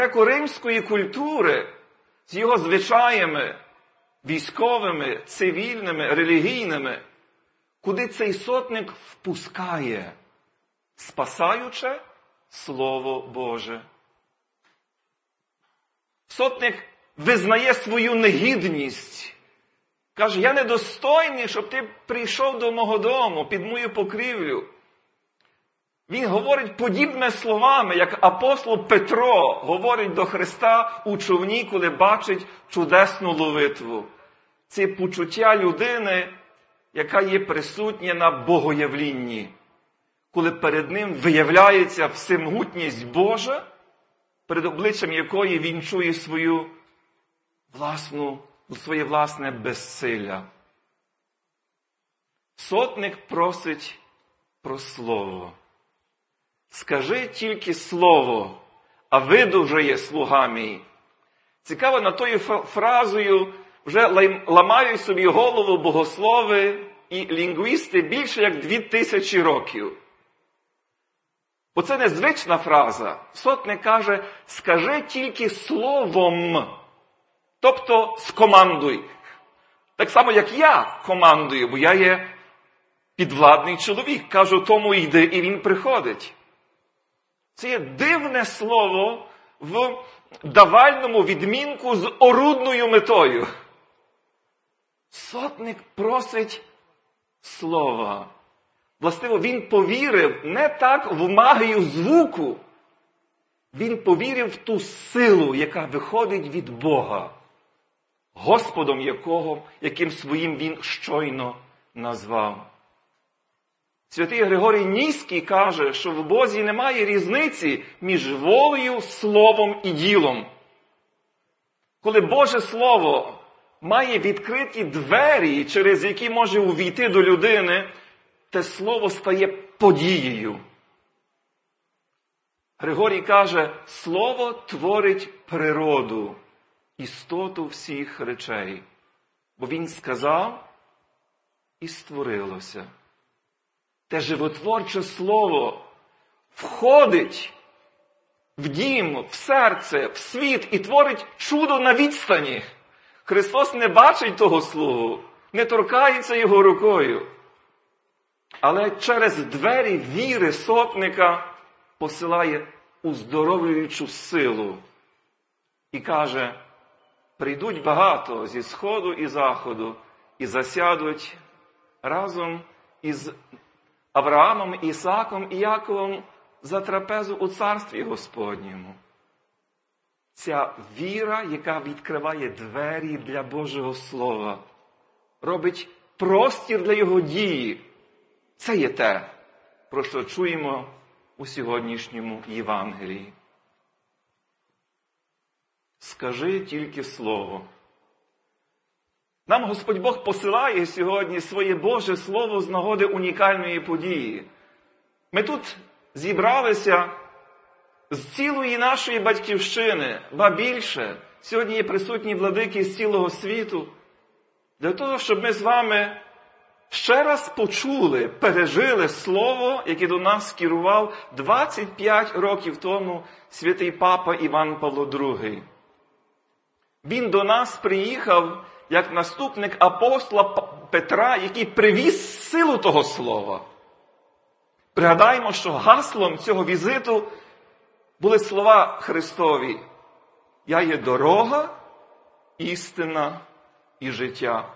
греко-римської культури з його звичаями військовими, цивільними, релігійними, куди цей сотник впускає спасаюче Слово Боже. Сотник визнає свою негідність. Каже, я недостойний, щоб ти прийшов до мого дому, під мою покрівлю. Він говорить подібними словами, як апостол Петро говорить до Христа у човні, коли бачить чудесну ловитву. Це почуття людини, яка є присутня на богоявлінні, коли перед ним виявляється всемогутність Божа, перед обличчям якої він чує своє власне безсилля. Сотник просить про слово. Скажи тільки слово, а видужає слуга мій. Цікаво, над тою фразою вже ламають собі голову богослови і лінгвісти більше як 2000 років. Бо це незвична фраза. Сотник каже, скажи тільки словом, тобто скомандуй. Так само, як я командую, бо я є підвладний чоловік. Кажу, тому йди, і він приходить. Це є дивне слово в давальному відмінку з орудною метою. Сотник просить слова. Властиво, він повірив не так в магію звуку. Він повірив в ту силу, яка виходить від Бога, Господом яким своїм він щойно назвав. Святий Григорій Нізький каже, що в Бозі немає різниці між волею, словом і ділом. Коли Боже Слово має відкриті двері, через які може увійти до людини, те слово стає подією. Григорій каже, слово творить природу, істоту всіх речей. Бо він сказав, і створилося. Те животворче слово входить в дім, в серце, в світ і творить чудо на відстані. Христос не бачить того слугу, не торкається його рукою. Але через двері віри сотника посилає уздоровлюючу силу. І каже, прийдуть багато зі сходу і заходу і засядуть разом із Авраамом, Ісааком і Яковом за трапезу у Царстві Господньому. Ця віра, яка відкриває двері для Божого Слова, робить простір для його дії. Це є те, про що чуємо у сьогоднішньому Євангелії. Скажи тільки слово. Нам Господь Бог посилає сьогодні своє Боже Слово з нагоди унікальної події. Ми тут зібралися з цілої нашої батьківщини, ба більше, сьогодні є присутні владики з цілого світу, для того, щоб ми з вами ще раз почули, пережили слово, яке до нас скерував 25 років тому святий папа Іван Павло II. Він до нас приїхав як наступник апостола Петра, який привіз силу того слова. Пригадаємо, що гаслом цього візиту були слова Христові. Я є дорога, істина і життя.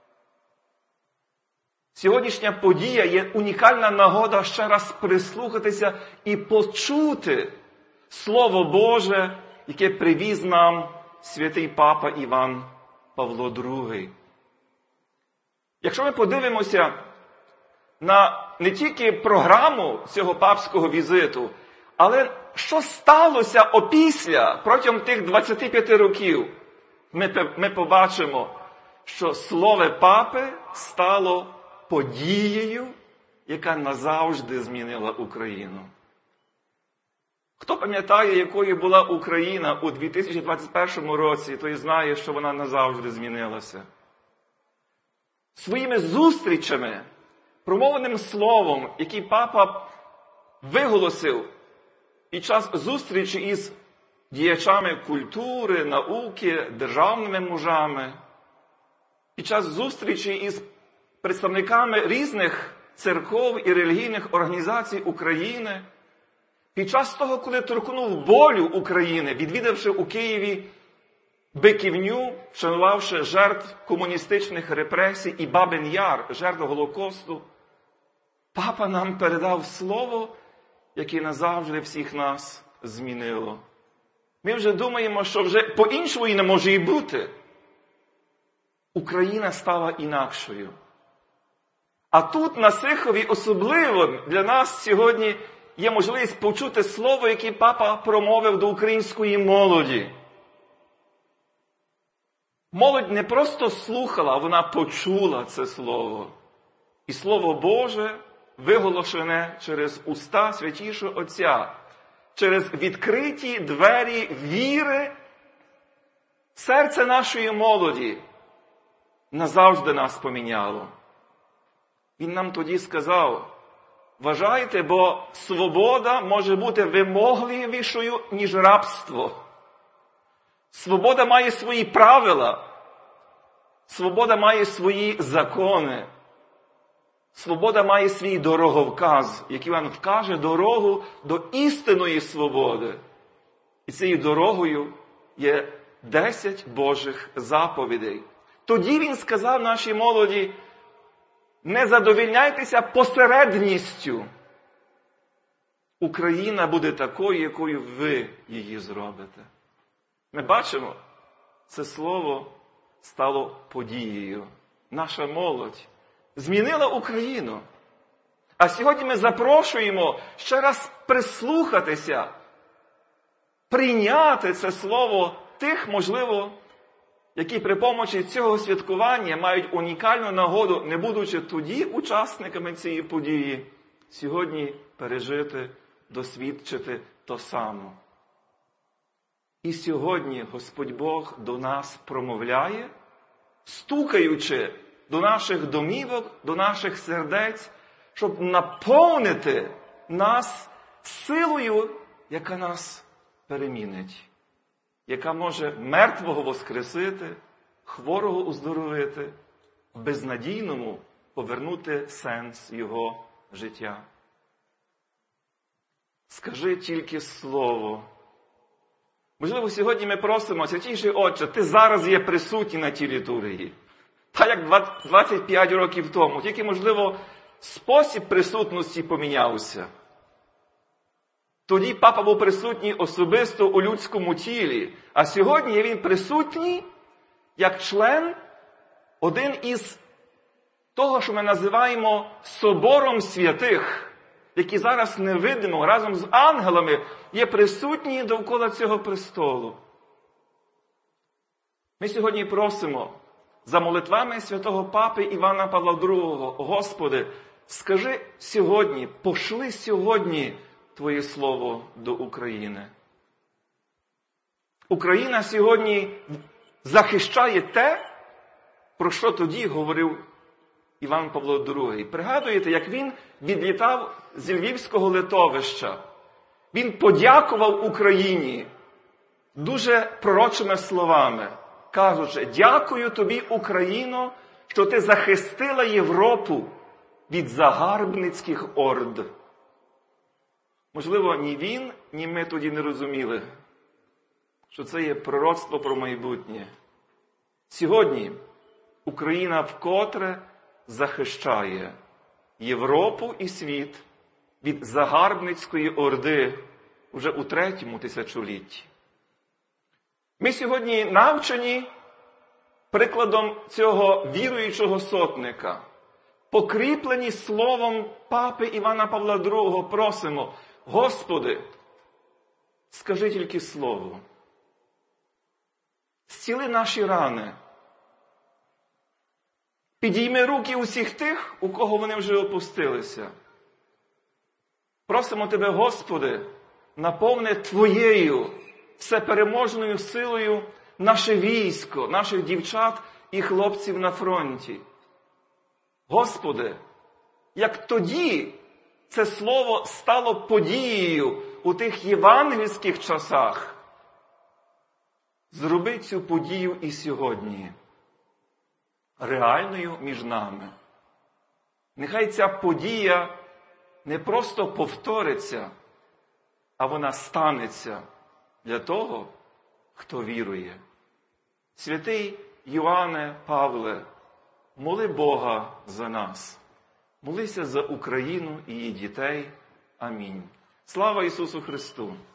Сьогоднішня подія є унікальна нагода ще раз прислухатися і почути Слово Боже, яке привіз нам святий папа Іван Павло II. Якщо ми подивимося на не тільки програму цього папського візиту, але що сталося опісля, протягом тих 25 років, ми побачимо, що слово папи стало подією, яка назавжди змінила Україну. Хто пам'ятає, якою була Україна у 2021 році, той знає, що вона назавжди змінилася. Своїми зустрічами, промовленим словом, який папа виголосив під час зустрічі із діячами культури, науки, державними мужами, під час зустрічі із представниками різних церков і релігійних організацій України, під час того, коли торкнув болю України, відвідавши у Києві Биківню, вшанувавши жертв комуністичних репресій і Бабин Яр, жертв Голокосту, Папа нам передав слово, яке назавжди всіх нас змінило. Ми вже думаємо, що вже по-іншому і не може і бути. Україна стала інакшою. А тут, на Сихові, особливо для нас сьогодні є можливість почути слово, яке Папа промовив до української молоді. Молодь не просто слухала, а вона почула це слово. І Слово Боже виголошене через уста Святішого Отця, через відкриті двері віри, серце нашої молоді назавжди нас поміняло. Він нам тоді сказав: вважайте, бо свобода може бути вимогливішою, ніж рабство. Свобода має свої правила. Свобода має свої закони. Свобода має свій дороговказ, який вам вкаже дорогу до істинної свободи. І цією дорогою є 10 Божих заповідей. Тоді він сказав нашій молоді: не задовільняйтеся посередністю. Україна буде такою, якою ви її зробите. Ми бачимо, це слово стало подією. Наша молодь змінила Україну. А сьогодні ми запрошуємо ще раз прислухатися, прийняти це слово тих, можливо, які при помочі цього святкування мають унікальну нагоду, не будучи тоді учасниками цієї події, сьогодні пережити, досвідчити то саме. І сьогодні Господь Бог до нас промовляє, стукаючи до наших домівок, до наших сердець, щоб наповнити нас силою, яка нас перемінить, яка може мертвого воскресити, хворого уздоровити, безнадійному повернути сенс його життя. Скажи тільки слово. Можливо, сьогодні ми просимо: Святійший Отче, ти зараз є присутній на тій літургії. Та як 25 років тому. Тільки, можливо, спосіб присутності помінявся. Тоді Папа був присутній особисто у людському тілі. А сьогодні він присутній як член, один із того, що ми називаємо собором святих, які зараз невидимо разом з ангелами є присутні довкола цього престолу. Ми сьогодні просимо за молитвами святого Папи Івана Павла II: Господи, скажи сьогодні, пошли сьогодні Твоє Слово до України. Україна сьогодні захищає те, про що тоді говорив Іван Павло II. Пригадуєте, як він відлітав зі Львівського литовища? Він подякував Україні дуже пророчими словами, кажучи: дякую тобі, Україно, що ти захистила Європу від загарбницьких орд. Можливо, ні він, ні ми тоді не розуміли, що це є пророцтво про майбутнє. Сьогодні Україна вкотре захищає Європу і світ від загарбницької орди вже у 3-му тисячолітті. Ми сьогодні навчені прикладом цього віруючого сотника. Покріплені словом Папи Івана Павла II, просимо: Господи, скажи тільки слово. Зціли наші рани. Підійми руки усіх тих, у кого вони вже опустилися. Просимо Тебе, Господи, наповни Твоєю всепереможною силою наше військо, наших дівчат і хлопців на фронті. Господи, як тоді це слово стало подією у тих євангельських часах, зроби цю подію і сьогодні реальною між нами. Нехай ця подія не просто повториться, а вона станеться для того, хто вірує. Святий Йоанне Павле, моли Бога за нас. Молися за Україну і її дітей. Амінь. Слава Ісусу Христу!